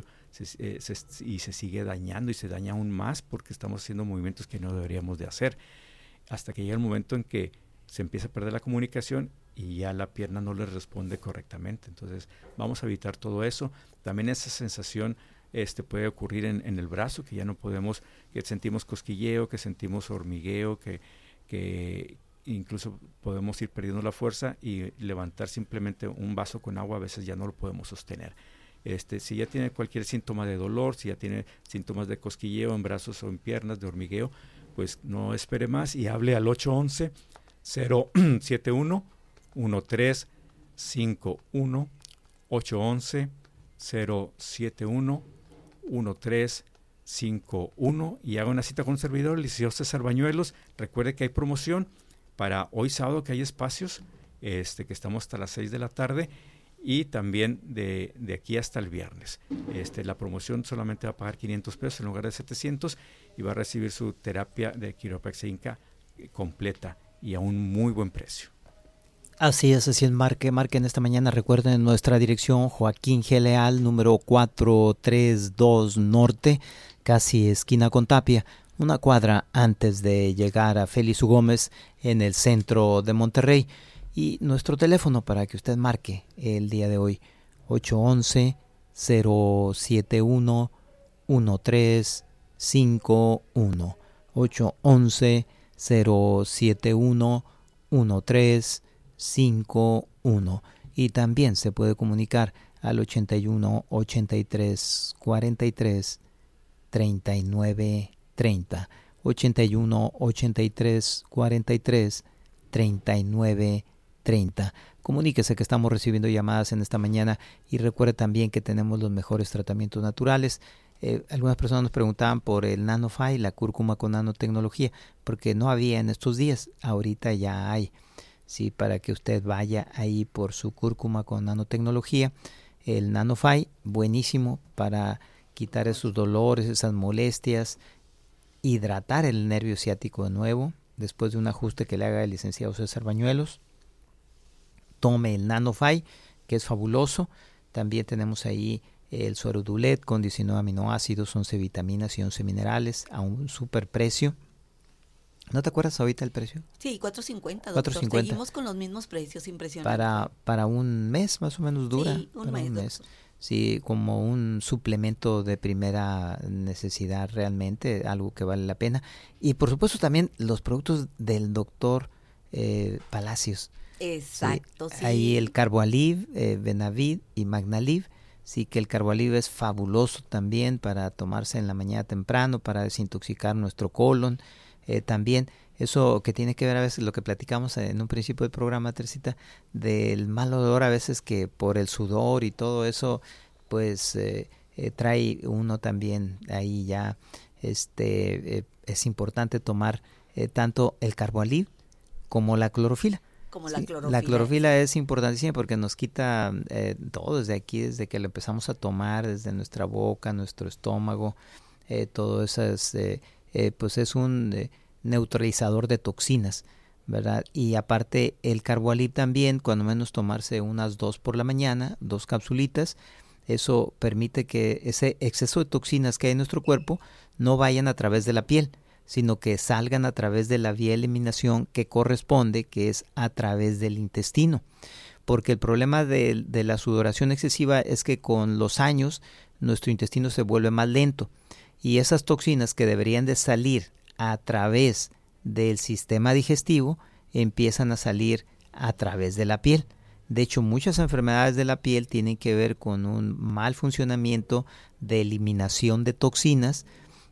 y se sigue dañando, y se daña aún más porque estamos haciendo movimientos que no deberíamos de hacer, hasta que llega el momento en que se empieza a perder la comunicación y ya la pierna no le responde correctamente. Entonces vamos a evitar todo eso. También esa sensación puede ocurrir en el brazo, que ya no podemos, que sentimos cosquilleo, que sentimos hormigueo, que incluso podemos ir perdiendo la fuerza, y levantar simplemente un vaso con agua a veces ya no lo podemos sostener. Si ya tiene cualquier síntoma de dolor, si ya tiene síntomas de cosquilleo en brazos o en piernas, de hormigueo, pues no espere más y hable al 811-071-1351, 811-071-1351, y haga una cita con un servidor, el licenciado César Bañuelos. Recuerde que hay promoción para hoy sábado, que hay espacios, que estamos hasta las 6 de la tarde, y también de aquí hasta el viernes. La promoción solamente va a pagar 500 pesos en lugar de 700, y va a recibir su terapia de quiropraxia Inca completa y a un muy buen precio. Así es, marquen esta mañana. Recuerden nuestra dirección: Joaquín G. Leal, número 432 Norte, casi esquina con Tapia, una cuadra antes de llegar a Félix U. Gómez, en el centro de Monterrey. Y nuestro teléfono para que usted marque el día de hoy: 811-071-1351, 811-071-1351. Y también se puede comunicar al 81 83 43 39 30, 81 83 43 39 30. Comuníquese, que estamos recibiendo llamadas en esta mañana, y recuerde también que tenemos los mejores tratamientos naturales. Algunas personas nos preguntaban por el NanoFi, la cúrcuma con nanotecnología, porque no había en estos días. Ahorita ya hay, sí, para que usted vaya ahí por su cúrcuma con nanotecnología. El NanoFi, buenísimo para quitar esos dolores, esas molestias, hidratar el nervio ciático de nuevo, después de un ajuste que le haga el licenciado César Bañuelos. Tome el NanoFi, que es fabuloso. También tenemos ahí el Suerodulet con 19 aminoácidos, 11 vitaminas y 11 minerales a un super precio. ¿No te acuerdas ahorita el precio? Sí, $4.50, doctor. $4.50. Seguimos con los mismos precios, impresionante. Para un mes más o menos dura. Sí, un mes. sí, como un suplemento de primera necesidad realmente, algo que vale la pena. Y por supuesto también los productos del doctor Palacios. Exacto, sí. Ahí el Carboaliv, Benavid y Magnaliv. Sí, que el Carboaliv es fabuloso también para tomarse en la mañana temprano, para desintoxicar nuestro colon. También eso que tiene que ver a veces lo que platicamos en un principio del programa, Teresita, del mal olor a veces que por el sudor y todo eso, pues trae uno también ahí ya, es importante tomar tanto el Carboaliv como la clorofila. Como Sí, la clorofila. la clorofila es importantísima porque nos quita todo desde aquí, desde que lo empezamos a tomar, desde nuestra boca, nuestro estómago, todo eso es, pues es un neutralizador de toxinas, ¿verdad? Y aparte el Carboaliv también, cuando menos tomarse unas 2 por la mañana, 2 capsulitas, eso permite que ese exceso de toxinas que hay en nuestro cuerpo no vayan a través de la piel, sino que salgan a través de la vía de eliminación que corresponde, que es a través del intestino. Porque el problema de la sudoración excesiva es que con los años nuestro intestino se vuelve más lento y esas toxinas que deberían de salir a través del sistema digestivo empiezan a salir a través de la piel. De hecho, muchas enfermedades de la piel tienen que ver con un mal funcionamiento de eliminación de toxinas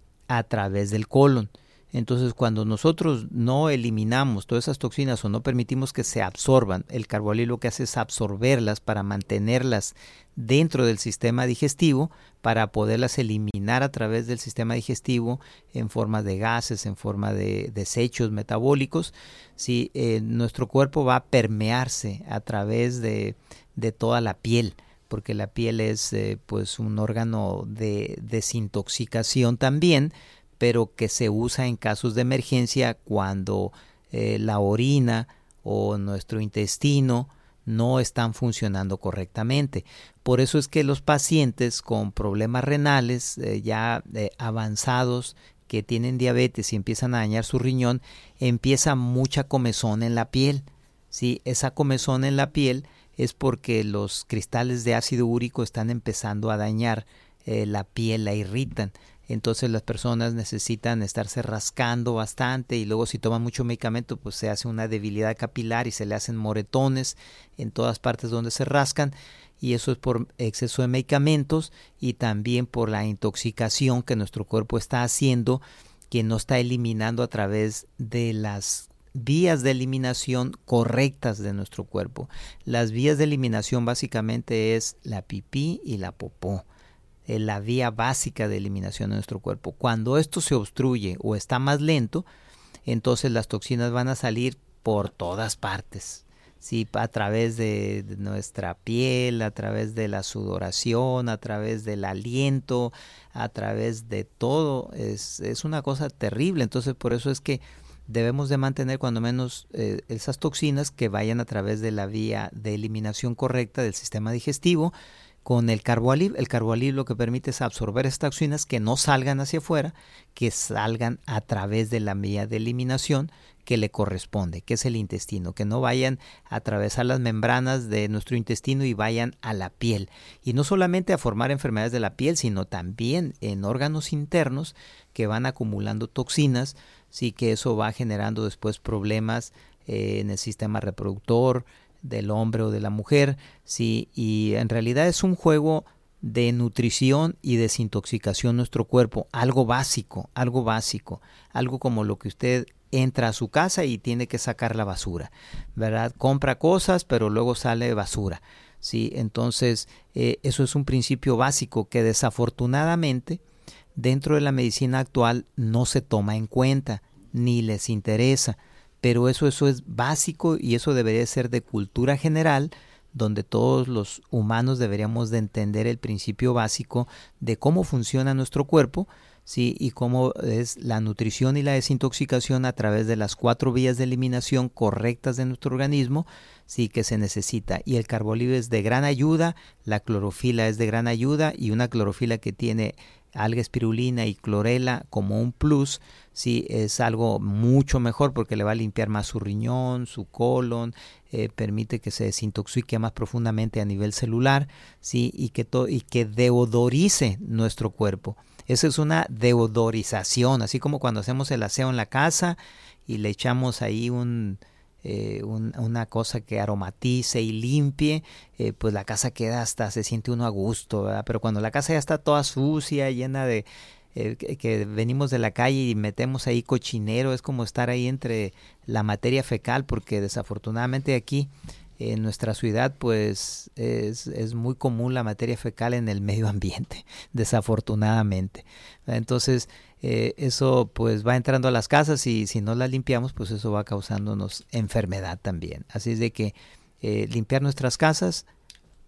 a través del colon. Entonces, cuando nosotros no eliminamos todas esas toxinas o no permitimos que se absorban, el Carboaliv lo que hace es absorberlas para mantenerlas dentro del sistema digestivo, para poderlas eliminar a través del sistema digestivo en forma de gases, en forma de desechos metabólicos. Sí, nuestro cuerpo va a permearse a través de toda la piel, porque la piel es pues un órgano de desintoxicación también, pero que se usa en casos de emergencia cuando la orina o nuestro intestino no están funcionando correctamente. Por eso es que los pacientes con problemas renales ya avanzados, que tienen diabetes y empiezan a dañar su riñón, empieza mucha comezón en la piel. ¿Sí? Esa comezón en la piel es porque los cristales de ácido úrico están empezando a dañar la piel, la irritan. Entonces las personas necesitan estarse rascando bastante y luego si toman mucho medicamento pues se hace una debilidad capilar y se le hacen moretones en todas partes donde se rascan, y eso es por exceso de medicamentos y también por la intoxicación que nuestro cuerpo está haciendo, que no está eliminando a través de las vías de eliminación correctas de nuestro cuerpo. Las vías de eliminación básicamente es la pipí y la popó. La vía básica de eliminación de nuestro cuerpo. Cuando esto se obstruye o está más lento, entonces las toxinas van a salir por todas partes, ¿sí? A través de nuestra piel, a través de la sudoración, a través del aliento, a través de todo. Es una cosa terrible. Entonces por eso es que debemos de mantener cuando menos esas toxinas que vayan a través de la vía de eliminación correcta del sistema digestivo. Con el Carboaliv lo que permite es absorber estas toxinas que no salgan hacia afuera, que salgan a través de la vía de eliminación que le corresponde, que es el intestino, que no vayan a atravesar las membranas de nuestro intestino y vayan a la piel. Y no solamente a formar enfermedades de la piel, sino también en órganos internos que van acumulando toxinas, sí, que eso va generando después problemas en el sistema reproductor del hombre o de la mujer, sí, y en realidad es un juego de nutrición y desintoxicación de nuestro cuerpo, algo básico, algo como lo que usted entra a su casa y tiene que sacar la basura, ¿verdad? Compra cosas, pero luego sale basura, sí, entonces eso es un principio básico que desafortunadamente dentro de la medicina actual no se toma en cuenta, ni les interesa. Pero eso es básico y eso debería ser de cultura general, donde todos los humanos deberíamos de entender el principio básico de cómo funciona nuestro cuerpo, ¿sí? Y cómo es la nutrición y la desintoxicación a través de las 4 vías de eliminación correctas de nuestro organismo, sí, que se necesita. Y el Carboaliv es de gran ayuda, la clorofila es de gran ayuda, y una clorofila que tiene alga espirulina y clorela como un plus, sí, es algo mucho mejor porque le va a limpiar más su riñón, su colon, permite que se desintoxique más profundamente a nivel celular, sí, y que deodorice nuestro cuerpo. Esa es una deodorización, así como cuando hacemos el aseo en la casa y le echamos ahí una cosa que aromatice y limpie, pues la casa queda hasta, se siente uno a gusto, ¿verdad? Pero cuando la casa ya está toda sucia, llena de, que venimos de la calle y metemos ahí cochinero, es como estar ahí entre la materia fecal, porque desafortunadamente aquí en nuestra ciudad pues es muy común la materia fecal en el medio ambiente, desafortunadamente. Entonces eso pues va entrando a las casas y si no las limpiamos pues eso va causándonos enfermedad también. Así es de que limpiar nuestras casas